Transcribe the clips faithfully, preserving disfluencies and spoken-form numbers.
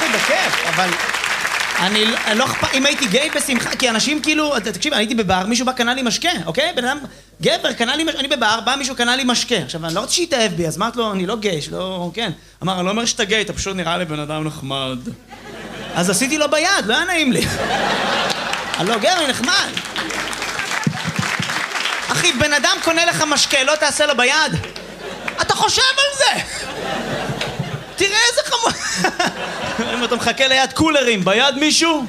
בכיף, אבל... אני לא אכפת, אם הייתי גיי בשמחה, כי אנשים כאילו, תקשיב, אני הייתי בבר, מישהו בא קנה לי משקה, אוקיי? בן אדם, גבר, קנה לי משקה, אני בבר, בא מישהו קנה לי משקה. עכשיו, אני לא רוצה שיתאהב בי, אז אמרת לו, אני לא גיי, שלא, כן. אמר, אני לא אומר שאתה גיי, אתה פשוט נראה לי בן אדם נחמד. אז עשיתי לו ביד, לא היה נעים לי. אני לא גבר, נחמד. אחי, בן אדם קונה לך משקה, לא תעשה לו ביד? אתה חושב על זה! תראה איזה חמור... אם אתה מחכה ליד קולרים, ביד מישהו?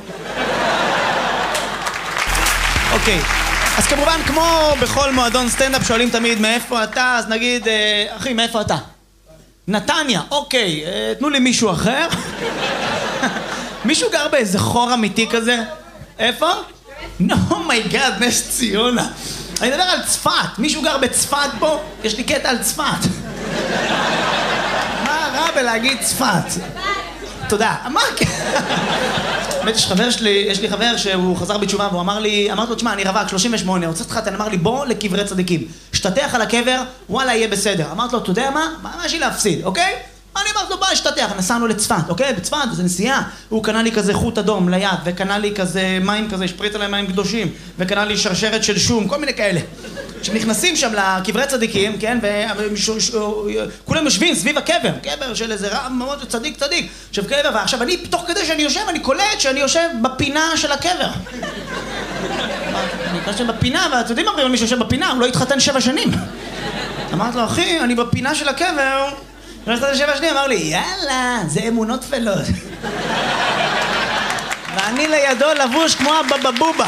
אוקיי, אז כמובן, כמו בכל מועדון סטנדאפ שואלים תמיד מאיפה אתה, אז נגיד, אחי, מאיפה אתה? נתניה, אוקיי, תנו לי מישהו אחר. מישהו גר באיזה חור אמיתי כזה? איפה? אומייגאד, נס ציונה. אני מדבר על צפת, מישהו גר בצפת פה? יש לי קטע על צפת. מה רע בלהגיד צפת? תודה. מה? באמת, יש חבר שלי, יש לי חבר שהוא חזר בתשובה והוא אמר לי, אמרתי לו, תשמע, אני רווק, שלושים ושמונה, רוצה להתחתן, אמר לי, בוא לקברי צדיקים. שתתח על הקבר, וואלה, יהיה בסדר. אמרתי לו, אתה יודע מה? מה יש לי להפסיד, אוקיי? אני אמרתי לו, בוא, שתתח, נסענו לצפת, אוקיי? בצפת, זה נסיעה. הוא קנה לי כזה חוט אדום ליד, וקנה לי כזה מים כזה, שפריץ עליהם מים קדושים, וקנה לי שרשרת של שום, כל מיני כאלה. כשנכנסים שם לקברי צדיקים, כן, וכולם יושבים סביב הקבר, קבר של איזה רב מאוד צדיק צדיק, עכשיו קבר, ועכשיו אני, תוך כדי שאני יושב, אני קולט שאני יושב בפינה של הקבר. אני יושב בפינה, ואתם יודעים מה אומרים על מי שיושב בפינה, הוא לא התחתן שבע שנים. אמרתי לו, אחי, אני בפינה של הקבר, לא התחתן שבע שנים, אמר לי, יאללה, זה אמונות תפלות. ואני לידו לבוש כמו הבבבובה.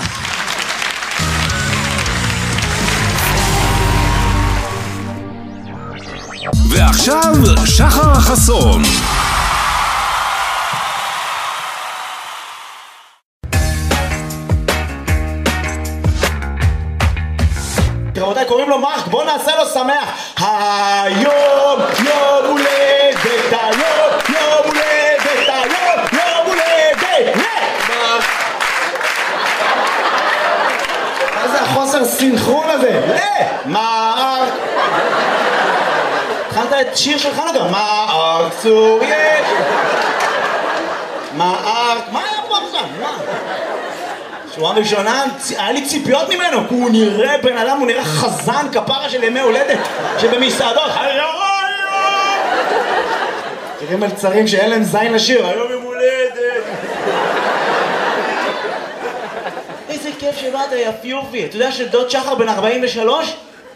ועכשיו, שחר חסון. רבותיי, קוראים לו מרק, בוא נעשה לו שמח. היום יום הולדת, היום יום הולדת, היום יום הולדת. מה זה החוסר סינכרון הזה? מרק. התחלת את שיר של חנוכה, מרק צור יש. מרק, מה היה פה עכשיו? מה? שורה ראשונה, היה לי ציפיות ממנו, כי הוא נראה בן אדם, הוא נראה חזן כפרה של ימי הולדת שבמסעדות. תראה מלצרים שאין להם זין לשיר, היום יום הולדת. איזה כיף שבאת, יפיופי. אתה יודע שדוד שחר בן ארבעים ושלוש?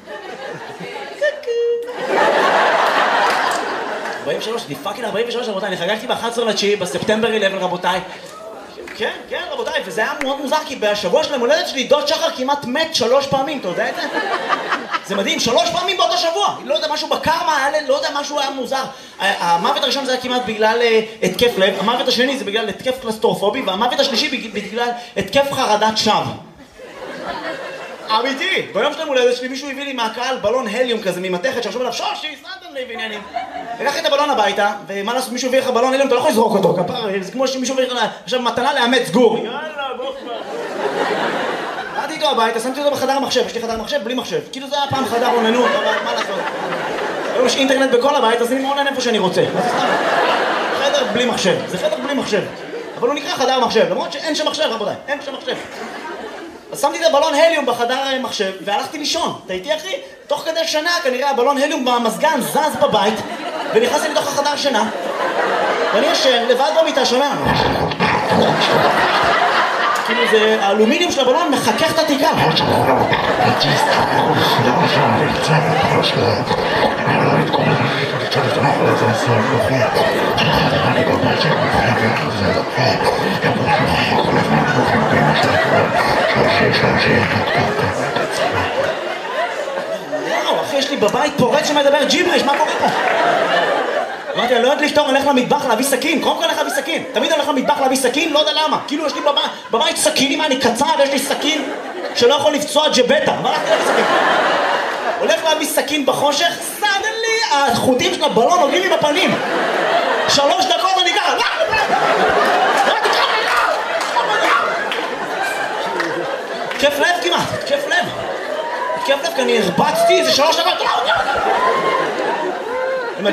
ארבעים ושלוש, אני פאקינג ארבעים ושלוש, רבותיי, אני חגגתי ב-אחד עשר לתשיעי, בספטמבר אחת עשרה, רבותיי. כן, כן, רבותיי, וזה היה מאוד מוזר, כי בשבוע של המולדת שלי, דוד שחר כמעט מת שלוש פעמים, אתה יודע את זה? זה מדהים, שלוש פעמים באותו שבוע. לא יודע, משהו בקרמה, לא יודע, משהו היה מוזר. המוות הראשון זה היה כמעט בגלל התקף לב, המוות השני זה בגלל התקף קלסטרופובי, והמוות השלישי בגלל התקף חרדת שווא. אמיתי, ביום של המולדת שלי מישהו הביא לי מהקהל בלון הליום כזה ממתכת שחשוב עליו שושי, סנטן לי ועניינים. לקחתי את הבלון הביתה, ומה לעשות, מישהו הביא לך בלון הליום, אתה לא יכול לזרוק אותו, כפר, זה כמו שמישהו הביא לך עכשיו מתנה לאמץ גור. יאללה, בוא כבר. באתי איתו הביתה, שמתי אותו בחדר המחשב, יש לי חדר מחשב בלי מחשב. כאילו זה היה פעם חדר עוננות, אבל מה לעשות? היום יש אינטרנט בכל הבית, אז אני מעונן איפה שאני רוצה. חדר בלי מחשב, זה חדר בלי מחשב. אבל הוא נקרא חדר מחשב, למרות שאין שם מחשב, רבותיי, אין שם מחשב. אז שמתי את הבלון הליום בחדר מחשב והלכתי לישון. אתה איתי אחי? תוך כדי שנה כנראה הבלון הליום במזגן זז בבית ונכנסתי לתוך החדר שינה ואני ישן לבד במיטה שומע כאילו זה האלומיניום של הבלון מחכך את התקרה. וואו, אחי, יש לי בבית פורץ שמדבר ג'יבריש, מה קורה פה? אמרתי, אני לא יודע לפתור, אני הולך למטבח להביא סכין, קודם כל הולך להביא סכין. תמיד אני הולך למטבח להביא סכין, לא יודע למה. כאילו יש לי בבית, בבית סכינים, אני קצר, ויש לי סכין שלא יכול לפצוע ג'בטה. מה הלכתי להביא סכין? הולך להביא סכין בחושך, סדלי, החוטים של הבלון נוגעים לי בפנים. שלוש דקות אני ככה, כיף לב כמעט, כיף לב. כיף לב, כי אני הרבצתי איזה שלוש דקות.